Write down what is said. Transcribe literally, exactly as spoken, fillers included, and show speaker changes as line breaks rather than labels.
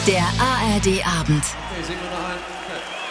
Der A R D-Abend.
Okay, singen wir noch ein. Okay.